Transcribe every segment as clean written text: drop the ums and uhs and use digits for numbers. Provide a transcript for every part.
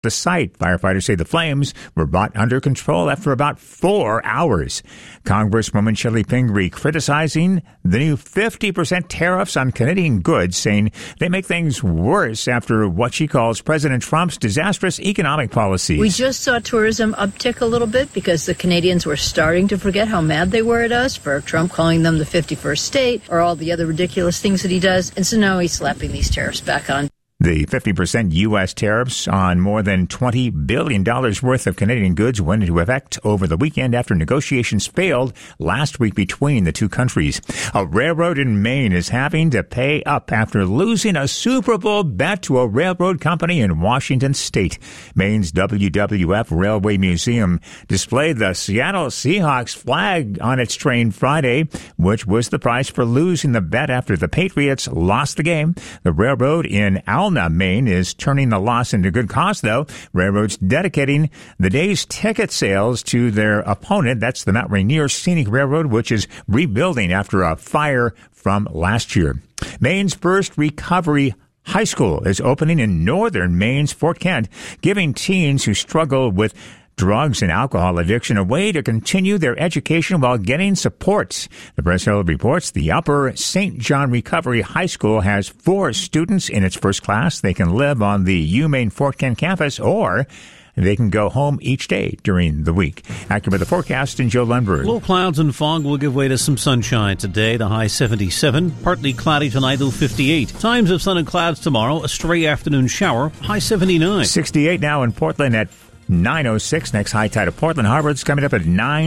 the site. Firefighters say the flames were brought under control after about 4 hours. Congresswoman Shelley Pingree criticizing the new 50% tariffs on Canadian goods, saying they make things worse after what she calls President Trump's disastrous economic policies. We just saw tourism uptick a little bit because the Canadians were starting to forget how mad they were at us for Trump calling them the 51st state or all the other ridiculous things that he does. And so now he's slapping these tariffs back on. The 50% U.S. tariffs on more than $20 billion worth of Canadian goods went into effect over the weekend after negotiations failed last week between the two countries. A railroad in Maine is having to pay up after losing a Super Bowl bet to a railroad company in Washington state. Maine's WWF Railway Museum displayed the Seattle Seahawks flag on its train Friday, which was the price for losing the bet after the Patriots lost the game. The railroad in Maine is turning the loss into good cause, though. Railroads dedicating the day's ticket sales to their opponent. That's the Mount Rainier Scenic Railroad, which is rebuilding after a fire from last year. Maine's first recovery high school is opening in northern Maine's Fort Kent, giving teens who struggle with drugs and alcohol addiction a way to continue their education while getting support. The Press Herald reports the Upper St. John Recovery High School has 4 students in its first class. They can live on the UMaine Fort Kent campus, or they can go home each day during the week. Accurate with the forecast in Joe Lundberg. Low clouds and fog will give way to some sunshine today. The high 77. Partly cloudy tonight, low 58. Times of sun and clouds tomorrow. A stray afternoon shower. High 79. 68 now in Portland at 9:06. Next high tide of Portland Harbor. It's coming up at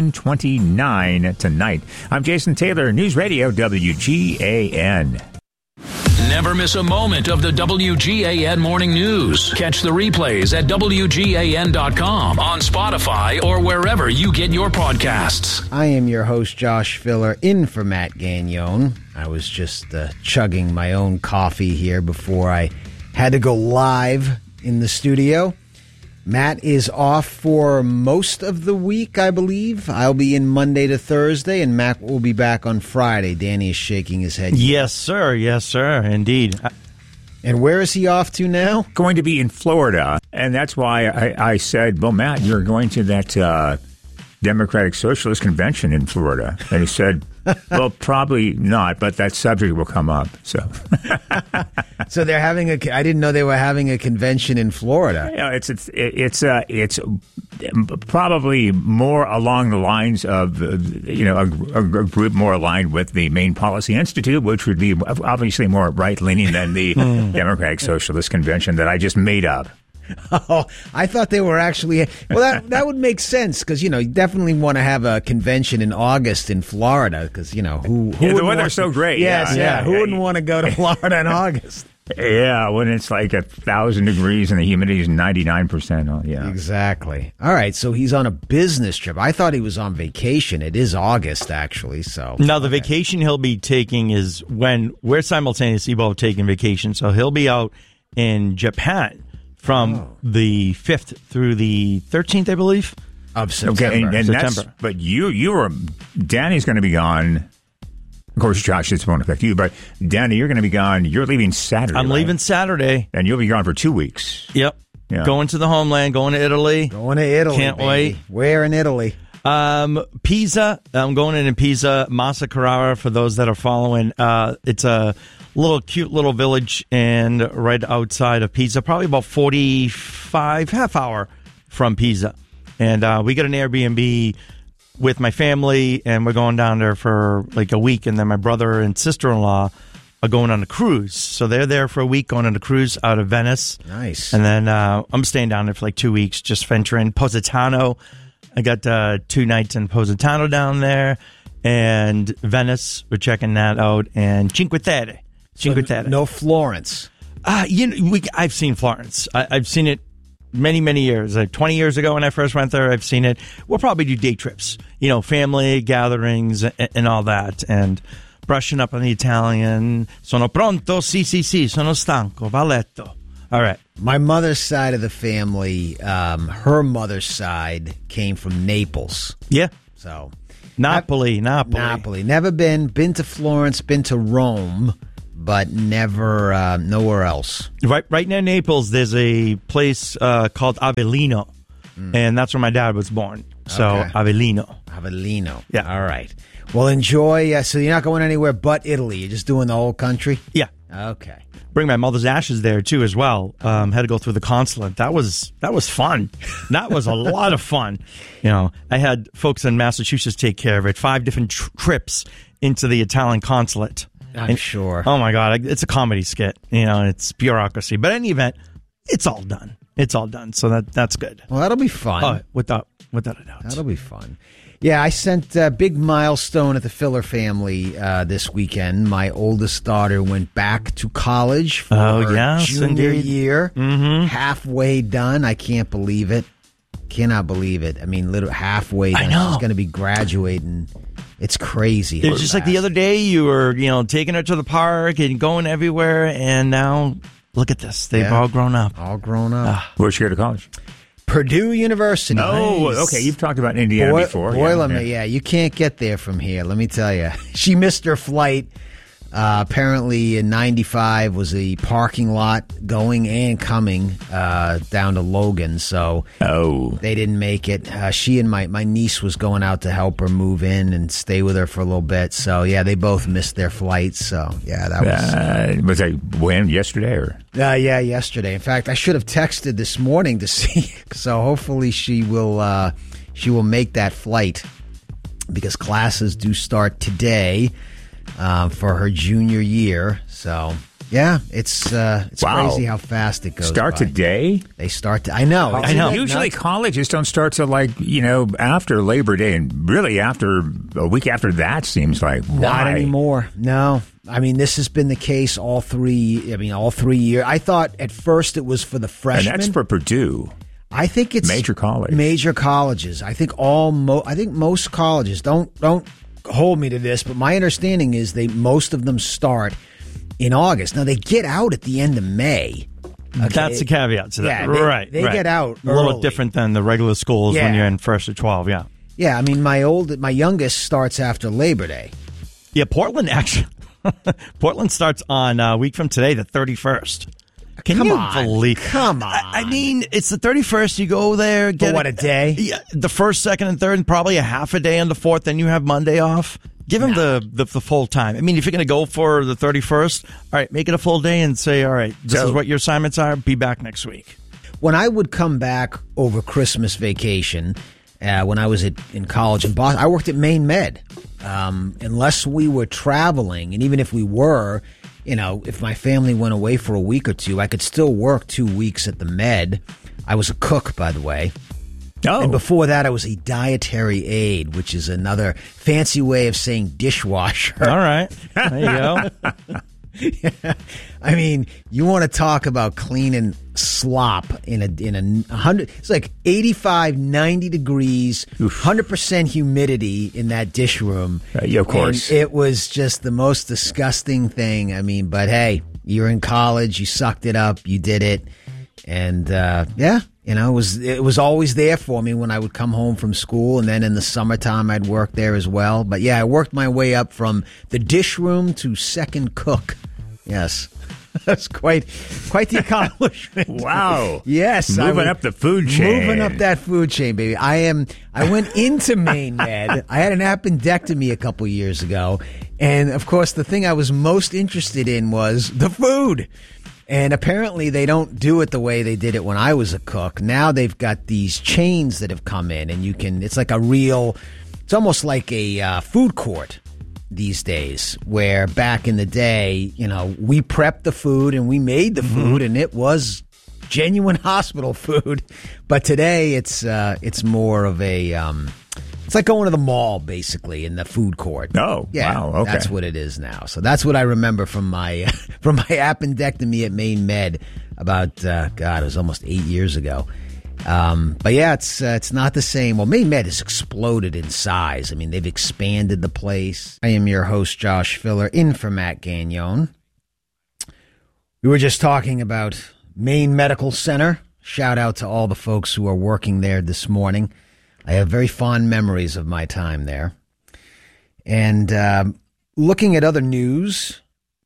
9:29 tonight. I'm Jason Taylor, News Radio WGAN. Never miss a moment of the WGAN Morning News. Catch the replays at WGAN.com, on Spotify, or wherever you get your podcasts. I am your host, Josh Filler, in for Matt Gagnon. I was just chugging my own coffee here before I had to go live in the studio. Matt is off for most of the week, I believe. I'll be in Monday to Thursday, and Matt will be back on Friday. Danny is shaking his head. Yes, sir. Yes, sir. Indeed. And where is he off to now? Going to be in Florida. And that's why I said, well, Matt, you're going to that Democratic Socialist Convention in Florida. And he said, well, probably not, but that subject will come up. So they're having I didn't know they were having a convention in Florida. Yeah, it's probably more along the lines of a group more aligned with the Maine Policy Institute, which would be obviously more right leaning than the Democratic Socialist Convention that I just made up. Oh, I thought they were actually. Well, that would make sense because you definitely want to have a convention in August in Florida because who the weather's so great. Yes, who wouldn't want to go to Florida in August? Yeah, when it's like 1,000 degrees and the humidity is 99%. Oh, yeah, exactly. All right, so he's on a business trip. I thought he was on vacation. It is August actually. So no, the vacation he'll be taking is when we're simultaneously both taking vacation. So he'll be out in Japan from the 5th through the 13th, I believe, of September. Okay, and September. But Danny's going to be gone. Of course, Josh, this won't affect you, but Danny, you're going to be gone. You're leaving Saturday. I'm leaving Saturday. And you'll be gone for 2 weeks. Yep. Yeah. Going to the homeland, going to Italy. Can't wait. Where in Italy? Pisa. I'm going into Pisa. Massa Carrara, for those that are following. It's a cute little village and right outside of Pisa, probably about 45, half hour from Pisa. And we got an Airbnb with my family, and we're going down there for a week. And then my brother and sister-in-law are going on a cruise. So they're there for a week going on a cruise out of Venice. Nice. And then I'm staying down there for 2 weeks, just venturing. Positano. I got 2 nights in Positano down there. And Venice, we're checking that out. And Cinque Terre. No Florence. I've seen Florence. I've seen it many years. 20 years ago when I first went there, I've seen it. We'll probably do day trips, family gatherings and all that, and brushing up on the Italian. Sono pronto? Sì, sono stanco. Va a letto. All right. My mother's side of the family, her mother's side came from Naples. Yeah. So Napoli. Never been to Florence, been to Rome. but never nowhere else. Right near Naples, there's a place called Avellino, and that's where my dad was born. So Okay. Avellino. Yeah. All right. Well, enjoy. So you're not going anywhere but Italy. You're just doing the whole country? Yeah. Okay. Bring my mother's ashes there too as well. Had to go through the consulate. That was fun. That was a lot of fun. You know, I had folks in Massachusetts take care of it. 5 different trips into the Italian consulate. I'm sure. Oh my God, it's a comedy skit. You know, it's bureaucracy. But in any event, it's all done. It's all done. So that's good. Well, that'll be fun. Oh, without a doubt. That'll be fun. Yeah, I sent a big milestone at the Filler family this weekend. My oldest daughter went back to college for her junior year. Mm-hmm. Halfway done. I can't believe it. Cannot believe it. I mean, literally halfway done. I know. She's going to be graduating. It's crazy. It was just like the other day you were, taking her to the park and going everywhere, and now look at this. They've all grown up. All grown up. Where'd she go to college? Purdue University. Oh, okay. You've talked about Indiana before. Yeah, you can't get there from here. Let me tell you. She missed her flight. Apparently in 95 was a parking lot going and coming down to Logan. So they didn't make it. She and my niece was going out to help her move in and stay with her for a little bit. So, yeah, they both missed their flights. So, yeah, that was that when? Yesterday? Or? Yeah, yesterday. In fact, I should have texted this morning to see. So hopefully she will make that flight because classes do start today. For her junior year. So, yeah, it's crazy how fast it goes. Start today? They start I know. Usually colleges don't start till after Labor Day, and really after a week after that seems like. Why? Not anymore. No. I mean, this has been the case all 3 years. I thought at first it was for the freshmen. And that's for Purdue. I think it's major colleges. I think most colleges don't hold me to this, but my understanding is most of them start in August. Now they get out at the end of May. Okay. That's the caveat to that. Yeah, they get out a little different than the regular schools when you're in 1st or 12. Yeah. Yeah, I mean my youngest starts after Labor Day. Yeah, Portland actually. Portland starts on a week from today, the 31st. Come on. I mean, it's the 31st. You go there. A day? Yeah, the 1st, 2nd, and 3rd, and probably a half a day on the 4th. Then you have Monday off. Give them the full time. I mean, if you're going to go for the 31st, all right, make it a full day and say, all right, this is what your assignments are. Be back next week. When I would come back over Christmas vacation, when I was in college in Boston, I worked at Maine Med. Unless we were traveling, and even if we were, if my family went away for a week or two, I could still work 2 weeks at the Med. I was a cook, by the way. Oh. And before that, I was a dietary aide, which is another fancy way of saying dishwasher. All right. There you go. Yeah. I mean, you want to talk about cleaning slop in a 100, it's like 85, 90 degrees, 100% humidity in that dish room. Yeah, of course. And it was just the most disgusting thing. I mean, but hey, you're in college, you sucked it up, you did it. And it was always there for me when I would come home from school, and then in the summertime I'd work there as well. But yeah, I worked my way up from the dish room to second cook. Yes. That's quite the accomplishment. Wow. Yes. Moving up the food chain. Moving up that food chain, baby. I went into Maine Med. I had an appendectomy a couple years ago. And of course, the thing I was most interested in was the food. And apparently they don't do it the way they did it when I was a cook. Now they've got these chains that have come in, and it's like it's almost like a food court these days, where back in the day, we prepped the food and we made the food, and it was genuine hospital food. But today it's more of a, it's like going to the mall, basically, in the food court. Oh, yeah, wow, okay. That's what it is now. So that's what I remember from my appendectomy at Maine Med about, it was almost 8 years ago. But yeah, it's not the same. Well, Maine Med has exploded in size. I mean, they've expanded the place. I am your host, Josh Filler, in for Matt Gagnon. We were just talking about Maine Medical Center. Shout out to all the folks who are working there this morning. I have very fond memories of my time there. And looking at other news,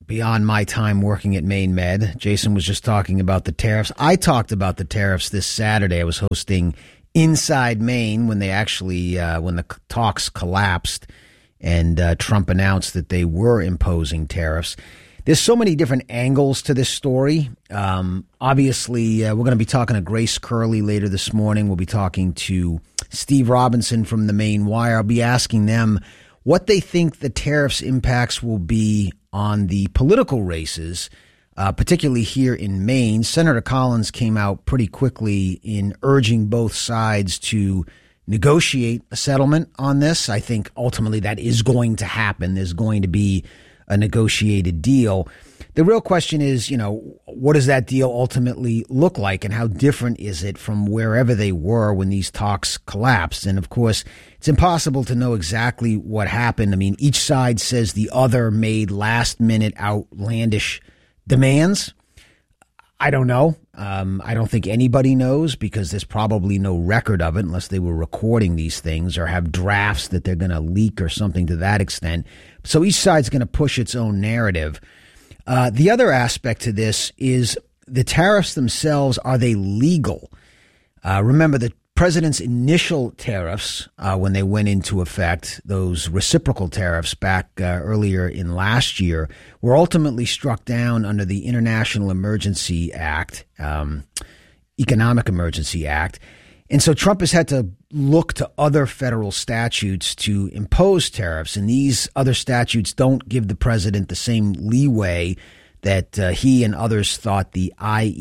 beyond my time working at Maine Med. Jason was just talking about the tariffs. I talked about the tariffs this Saturday. I was hosting Inside Maine when they actually, when the talks collapsed and Trump announced that they were imposing tariffs. There's so many different angles to this story. Obviously, we're going to be talking to Grace Curley later this morning. We'll be talking to Steve Robinson from the Maine Wire. I'll be asking them what they think the tariffs' impacts will be on the political races, particularly here in Maine. Senator Collins came out pretty quickly in urging both sides to negotiate a settlement on this. I think ultimately that is going to happen. There's going to be a negotiated deal. The real question is, what does that deal ultimately look like and how different is it from wherever they were when these talks collapsed? And of course, it's impossible to know exactly what happened. I mean, each side says the other made last minute outlandish demands. I don't know. I don't think anybody knows because there's probably no record of it unless they were recording these things or have drafts that they're going to leak or something to that extent. So each side's going to push its own narrative. The other aspect to this is the tariffs themselves. Are they legal? Remember, the president's initial tariffs, when they went into effect, those reciprocal tariffs back earlier in last year, were ultimately struck down under the International Emergency Act, Economic Emergency Act. And so Trump has had to look to other federal statutes to impose tariffs. And these other statutes don't give the president the same leeway that he and others thought the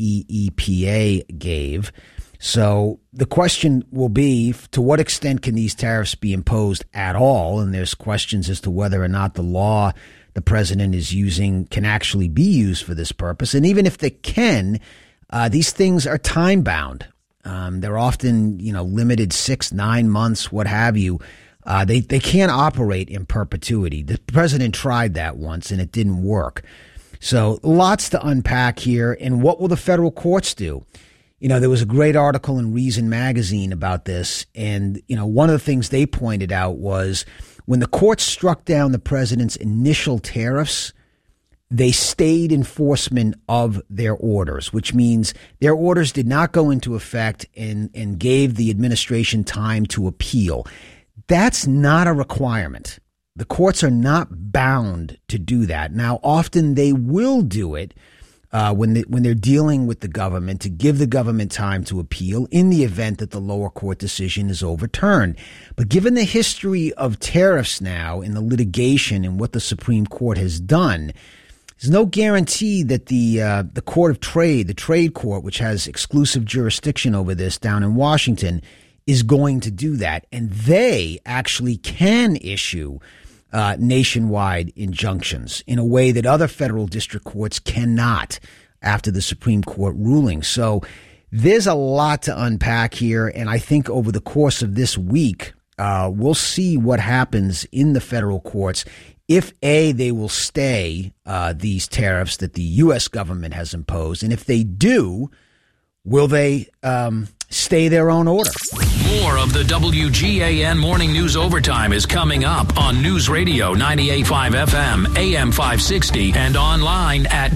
IEEPA gave. So the question will be, to what extent can these tariffs be imposed at all? And there's questions as to whether or not the law the president is using can actually be used for this purpose. And even if they can, these things are time bound. They're often, limited 6-9 months, what have you. They can't operate in perpetuity. The president tried that once and it didn't work. So lots to unpack here. And what will the federal courts do? There was a great article in Reason Magazine about this. And, one of the things they pointed out was when the courts struck down the president's initial tariffs, they stayed enforcement of their orders, which means their orders did not go into effect and gave the administration time to appeal. That's not a requirement. The courts are not bound to do that. Now, often they will do it when they're dealing with the government to give the government time to appeal in the event that the lower court decision is overturned. But given the history of tariffs now in the litigation and what the Supreme Court has done, there's no guarantee that the Court of Trade, the Trade Court, which has exclusive jurisdiction over this down in Washington, is going to do that. And they actually can issue nationwide injunctions in a way that other federal district courts cannot after the Supreme Court ruling. So there's a lot to unpack here. And I think over the course of this week, we'll see what happens in the federal courts. If they will stay these tariffs that the U.S. government has imposed. And if they do, will they stay their own order? More of the WGAN Morning News Overtime is coming up on News Radio 98.5 FM, AM 560, and online at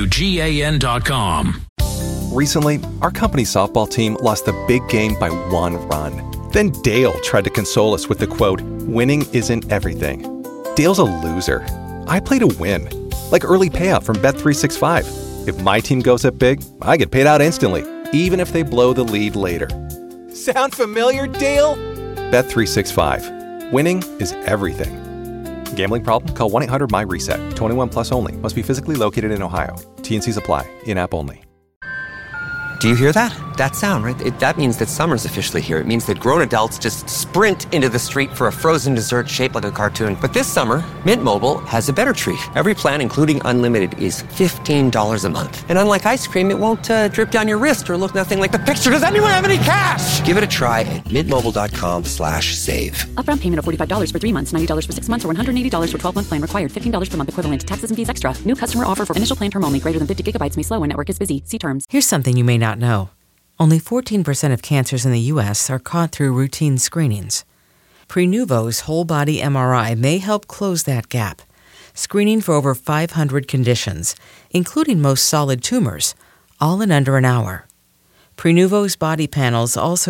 WGAN.com. Recently, our company softball team lost the big game by 1 run. Then Dale tried to console us with the quote, "Winning isn't everything." Dale's a loser. I play to win, like early payout from Bet365. If my team goes up big, I get paid out instantly, even if they blow the lead later. Sound familiar, Dale? Bet365. Winning is everything. Gambling problem? Call 1-800-MY-RESET. 21 plus only. Must be physically located in Ohio. T&Cs apply. In-app only. Do you hear that? That sound, right? That means that summer's officially here. It means that grown adults just sprint into the street for a frozen dessert shaped like a cartoon. But this summer, Mint Mobile has a better treat. Every plan, including unlimited, is $15 a month. And unlike ice cream, it won't drip down your wrist or look nothing like the picture. Does anyone have any cash? Give it a try at mintmobile.com/save. Upfront payment of $45 for 3 months, $90 for 6 months, or $180 for 12-month plan required. $15 per month equivalent. Taxes and fees extra. New customer offer for initial plan term only. Greater than 50 gigabytes may slow when network is busy. See terms. Here's something you may not know. Only 14% of cancers in the U.S. are caught through routine screenings. Prenuvo's whole-body MRI may help close that gap. screening for over 500 conditions, including most solid tumors, all in under an hour. Prenuvo's body panels also